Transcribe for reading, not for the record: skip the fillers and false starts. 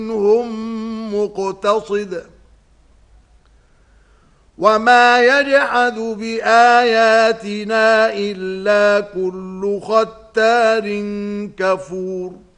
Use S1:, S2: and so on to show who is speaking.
S1: منهم مقتصد وما يجحد بآياتنا إلا كل ختار كفور